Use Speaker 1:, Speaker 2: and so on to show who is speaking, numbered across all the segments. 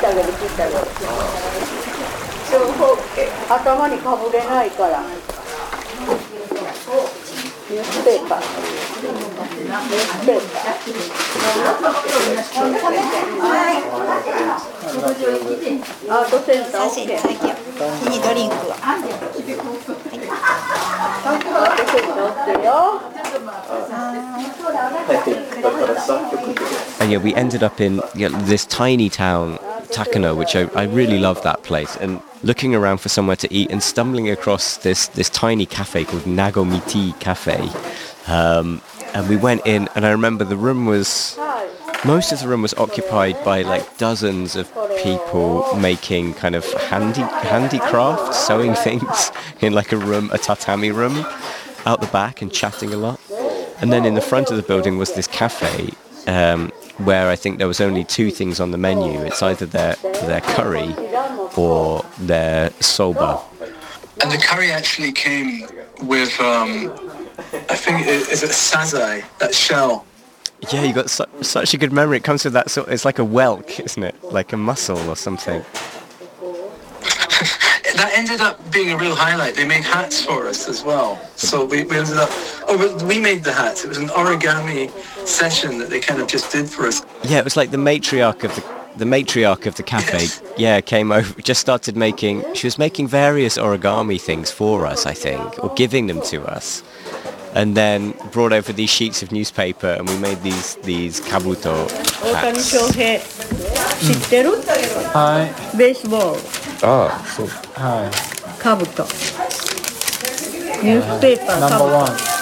Speaker 1: あげる切ってあげる。頭にかぶれないから。ニュースペーパー。アートセンター OK。
Speaker 2: にドリンクは。
Speaker 1: アートセンター OK よ。
Speaker 3: And yeah, we ended up in this tiny town, Takano, which I really love that place. And looking around for somewhere to eat and stumbling across this tiny cafe called Nagomi Tea Cafe. And we went in, and I remember most of the room was occupied by like dozens of people making kind of handicraft, sewing things in like a tatami room out the back and chatting a lot. And then in the front of the building was this cafe where I think there was only two things on the menu. It's either their curry or their soba.
Speaker 4: And the curry actually came with, I think, is it sazai, that shell?
Speaker 3: Yeah, you got such a good memory. It comes with that it's like a whelk, isn't it? Like a mussel or something.
Speaker 4: That ended up being a real highlight. They made hats for us as well. So we ended up, we made the hats. It was an origami session that they kind of just did for us.
Speaker 3: Yeah, it was like the matriarch of the cafe.
Speaker 4: Yes.
Speaker 3: Yeah, came over, just started she was making various origami things for us, I think, or giving them to us. And then brought over these sheets of newspaper, and we made these kabuto hats.
Speaker 1: 大谷翔平知ってる？
Speaker 5: はい。
Speaker 1: ベースボール。
Speaker 3: ああ、そう。
Speaker 5: はい。
Speaker 1: カブト。ニュースペーパーカブト。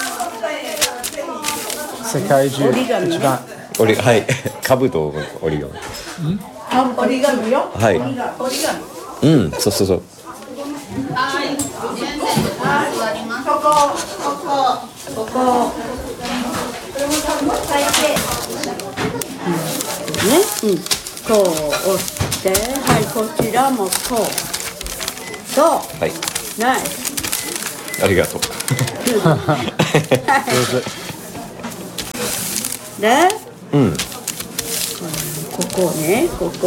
Speaker 5: 世界中一番。
Speaker 3: はい。カブト折り紙。
Speaker 1: 折り紙よ。
Speaker 3: はい。うん、そう。
Speaker 1: ここ。ね、こう押して、はい、こちらもこう。そう。
Speaker 3: はい。
Speaker 1: ナイス。
Speaker 3: ありがとう。
Speaker 1: で、ここね、ここ、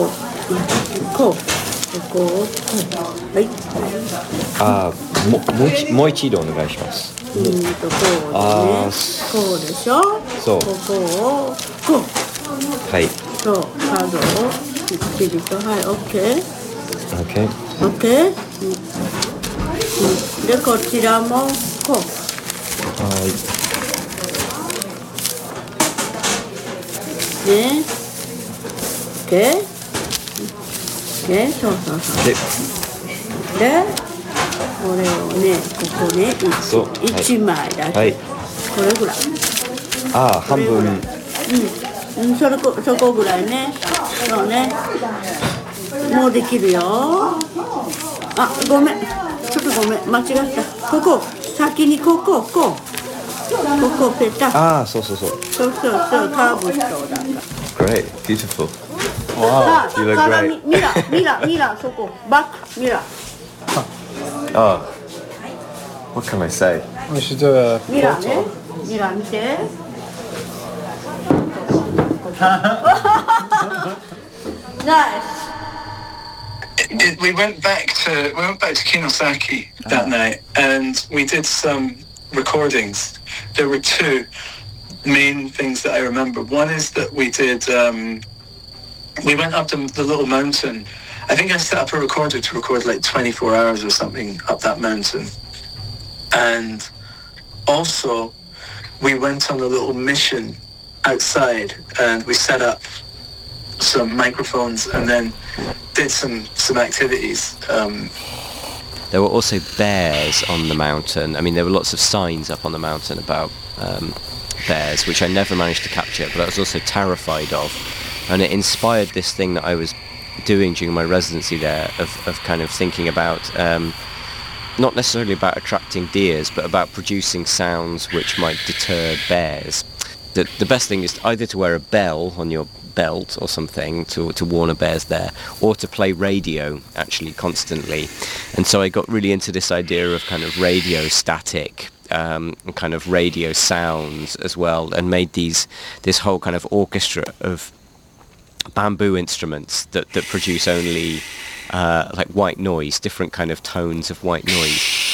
Speaker 1: はい。
Speaker 3: ああ、もう一度お願いします。
Speaker 1: こうですね。こうでしょ。
Speaker 3: そう。
Speaker 1: ここをこう。
Speaker 3: はい。
Speaker 1: そう、カードをきっちりと、はい、オッケー。オッケー。で、こちらもこう。
Speaker 3: はい。
Speaker 1: ね。オッケー。そう。で、これをね、ここね、1枚だけ、はい、これぐらい。
Speaker 3: ああ、半分。
Speaker 1: そこぐらいね。そうね。もうできるよ。あ、ごめん。ちょっとごめん。間違った。ここ、先にここペタ。
Speaker 3: ああ、そう。そう、カ
Speaker 1: ーブしただから。
Speaker 3: Great, beautiful.
Speaker 1: Wow,
Speaker 3: you look great.
Speaker 1: ミラ、そこ、バック、ミラ。
Speaker 3: Oh, what can I say?
Speaker 5: We should do a
Speaker 1: ミラね、ミラ見て。Nice.
Speaker 4: We went back to Kinosaki that night, and we did some recordings. There were two main things that I remember. One is that we did. We went up the little mountain. I think I set up a recorder to record like 24 hours or something up that mountain. And also, we went on a little mission outside, and we set up some microphones and then did some activities.
Speaker 3: There were also bears on the mountain. I mean, there were lots of signs up on the mountain about bears, which I never managed to capture, but I was also terrified of. And it inspired this thing that I was doing during my residency there of kind of thinking about, not necessarily about attracting deers, but about producing sounds which might deter bears. The best thing is either to wear a bell on your belt or something to warn a bear's there, or to play radio actually constantly. And so I got really into this idea of kind of radio static, kind of radio sounds as well, and made this whole kind of orchestra of bamboo instruments that produce only like white noise, different kind of tones of white noise.